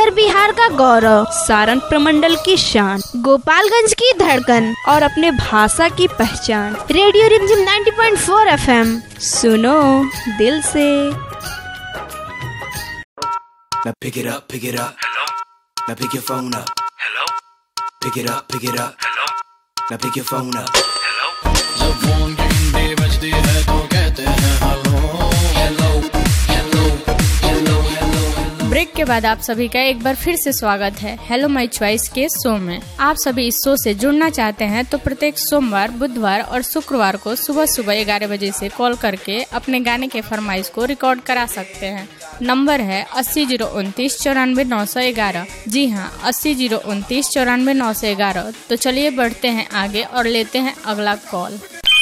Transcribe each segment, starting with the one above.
उत्तर बिहार का गौरव, सारण प्रमंडल की शान, गोपालगंज की धड़कन और अपने भाषा की पहचान। रेडियो रिमझिम 90.4 FM, सुनो दिल से। Now pick it up, pick it up. Hello. Now pick your phone up. Hello. Pick it up, pick it up. Hello. Now pick your phone up. Hello. जब फोन की घंटी बजती है तो कहते हैं hello hello hello hello hello. Break के बाद आप सभी का एक बार फिर से स्वागत है हेलो माय चॉइस के शो में। आप सभी इस शो से जुड़ना चाहते हैं तो प्रत्येक सोमवार, बुधवार और शुक्रवार को सुबह सुबह 11 बजे से कॉल करके अपने गाने के फरमाइश को रिकॉर्ड करा सकते हैं। नंबर है 80 029 94 911। जी हाँ, 80 029 94 911। तो चलिए बढ़ते हैं आगे और लेते हैं अगला कॉल।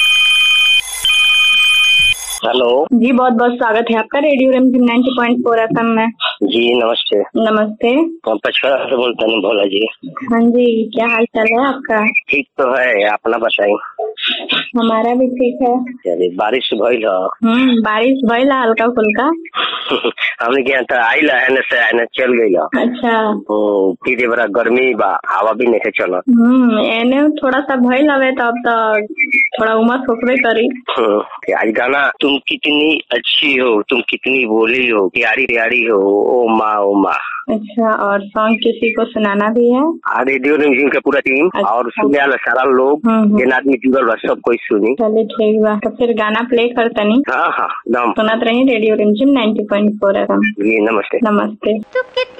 हेलो जी, बहुत बहुत स्वागत है आपका रेडियो रिमझिम 90.4 FM में। जी नमस्ते। नमस्ते। हम पचकड़ा से बोलते हैं भोला जी। हाँ जी, क्या हाल चाल है आपका? ठीक तो है, अपना बताइए। हमारा भी ठीक है। चलिए, बारिश भइल है? बारिश भइल हल्का फुल्का। हमने क्या था आई ला है से आने चल गई। अच्छा। फिर बड़ा गर्मी बा, हवा भी नहीं चला। एने थोड़ा सा भइल हवे तो अब तो थोड़ा उमस होकबे करी। आज गाना तुम कितनी अच्छी हो, तुम कितनी बोली हो, प्यारी प्यारी हो, ओ माँ ओ माँ। अच्छा, और सॉन्ग किसी को सुनाना भी है? रेडियो रिमझिम का पूरा टीम। अच्छा। और सुनने वाला सारा लोग जिन आदमी जुड़ल बा सब कोई सुनी। चलिए ठीक बा, तो फिर गाना प्ले करतनी। हाँ, सुनत रही रेडियो रिमझिम 90.4 FM। जी नमस्ते। नमस्ते।